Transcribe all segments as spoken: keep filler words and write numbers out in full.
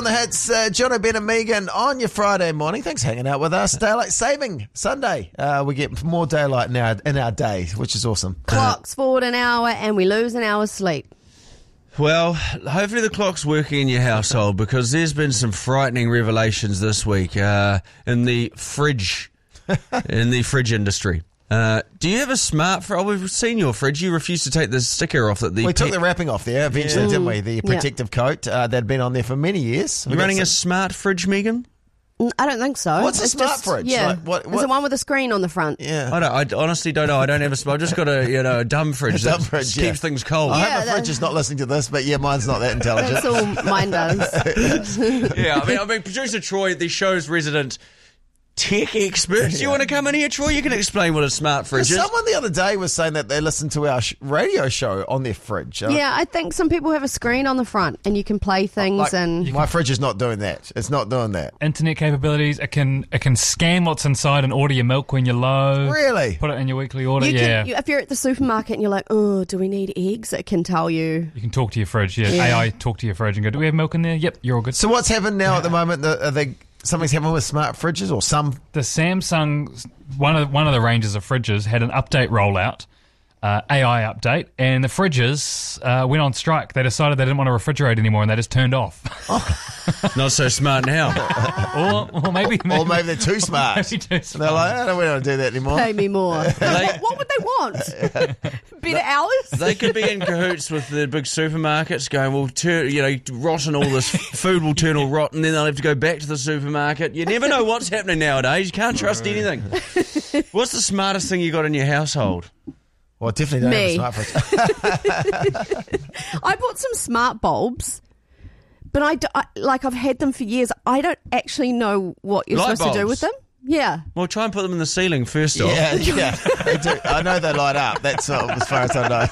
The hits, uh, Jono, Ben and Megan on your Friday morning. Thanks for hanging out with us. Daylight saving Sunday. Uh, we get more daylight in our, in our day, which is awesome. Clock's forward an hour and we lose an hour's sleep. Well, hopefully the clock's working in your household, because there's been some frightening revelations this week uh, in the fridge, in the fridge industry. Uh, do you have a smart fridge? Oh, we've seen your fridge. You refused to take the sticker off. That the we pe- took the wrapping off there eventually, Yeah. didn't we? The protective coat uh, that had been on there for many years. You We got running a some- smart fridge, Megan? Mm, I don't think so. What's a It's smart just- fridge? Yeah, Like, what- it's what- the one with a screen on the front. Yeah. I don't. I honestly don't know. I don't have a smart. I've just got a you know a dumb fridge A dumb that fridge, keeps yeah. things cold. I Yeah, hope my that- fridge is not listening to this, but yeah, mine's not that intelligent. That's all mine does. Yeah, I mean, I mean, producer Troy, the show's resident tech expert. Do you want to come in here, Troy? You can explain what a smart fridge is. Someone the other day was saying that they listened to our sh- radio show on their fridge. Uh, Yeah, I think some people have a screen on the front and you can play things like, and... my fridge is not doing that. It's not doing that. Internet capabilities. It can it can scan what's inside and order your milk when you're low. Really? Put it in your weekly order. You yeah. can, you, if you're at the supermarket and you're like, oh, do we need eggs? It can tell you. You can talk to your fridge. Yeah. Yeah. A I talk to your fridge and go, do we have milk in there? Yep, you're all good. So what's happened now at the moment? The, are they, something's happened with smart fridges or some... The Samsung, one of one of the ranges of fridges had an update rollout, uh, A I update, and the fridges uh, went on strike. They decided they didn't want to refrigerate anymore, and they just turned off. Not so smart now. or, or maybe, maybe Or maybe they're too smart. maybe too They're smart. like, I don't want to do that anymore. Pay me more. They- what would they want? Better hours? They could be in cahoots with the big supermarkets, going, well, turn, you know, rotten all this food will turn all rotten, then they'll have to go back to the supermarket. You never know what's happening nowadays. You can't trust anything. What's the smartest thing you got in your household? Well, definitely don't Me. have a smart fridge. I bought some smart bulbs, but I, do, I like I've had them for years. I don't actually know what you're Light supposed to do with bulbs? them. Yeah. Well, try and put them in the ceiling first off. Yeah, yeah. They do. I know they light up. That's uh, as far as I know.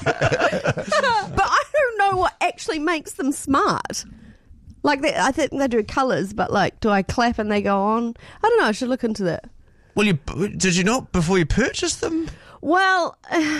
But I don't know what actually makes them smart. Like, they, I think they do colours, but like, do I clap and they go on? I don't know. I should look into that. Well, you did you not before you purchased them? Well,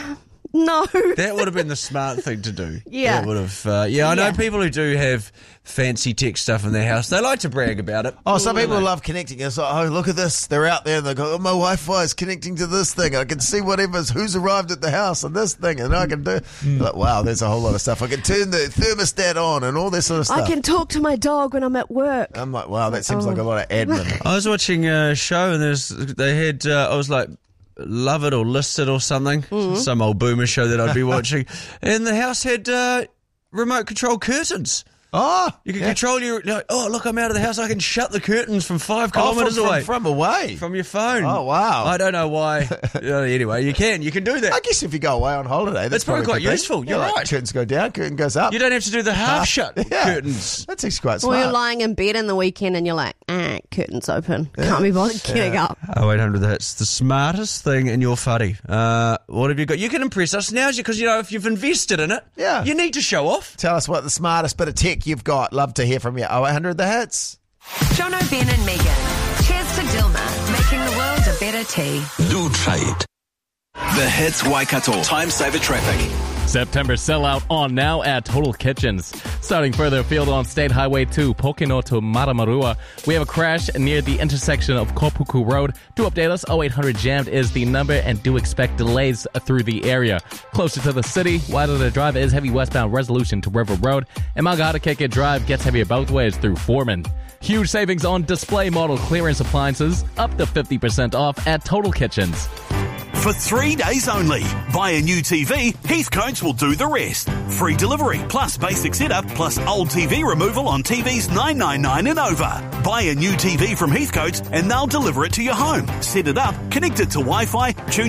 no. That would have been the smart thing to do. Yeah. That would have. Uh, yeah, I know Yeah. people who do have fancy tech stuff in their house. They like to brag about it. Oh, some people love connecting. It's like, oh, look at this. They're out there and they go, oh, my Wi-Fi is connecting to this thing. I can see whatever's, who's arrived at the house and this thing. And I can do, like, wow, there's a whole lot of stuff. I can turn the thermostat on and all this sort of stuff. I can talk to my dog when I'm at work. I'm like, wow, that seems Oh. like a lot of admin. I was watching a show and there's they had. Uh, I was like. Love It or List It or something. Mm-hmm. Some old boomer show that I'd be watching. And the house had uh, remote control curtains. Oh, You can yeah. control your... Like, oh, look, I'm out of the house. I can shut the curtains from five Oh, kilometres from, away. From, from away. From your phone. Oh, wow. I don't know why. uh, anyway, you can. You can do that. I guess if you go away on holiday, that's, That's probably quite a good thing. useful. You're Yeah, like right. curtains go down, curtain goes up. You don't have to do the half-shut Yeah. curtains. That's actually quite Or smart. you're lying in bed in the weekend and you're like, ah, curtains open. Can't be bothered getting up. Oh, eight hundred, that's the smartest thing in your fuddy. Uh, what have you got? You can impress us now because, you know, if you've invested in it, Yeah. you need to show off. Tell us what the smartest bit of tech you've got. Love to hear from you. oh eight hundred the hits. Jono, Ben and Megan. Cheers to Dilma, making the world a better tea. Do trade. The Hits Waikato Time Saver Traffic. September sellout on now at Total Kitchens. Starting further afield on State Highway two, Pokeno to Maramarua, we have a crash near the intersection of Kopuku Road. To update us, oh eight hundred jammed is the number and do expect delays through the area. Closer to the city, Wairara Drive is heavy westbound Resolution to River Road, and Magahatakeke Drive gets heavier both ways through Foreman. Huge savings on display model clearance appliances, up to fifty percent off at Total Kitchens. For three days only, buy a new T V, Heathcotes will do the rest. Free delivery, plus basic setup, plus old T V removal on T Vs nine ninety-nine and over. Buy a new T V from Heathcotes and they'll deliver it to your home. Set it up, connect it to Wi-Fi, tune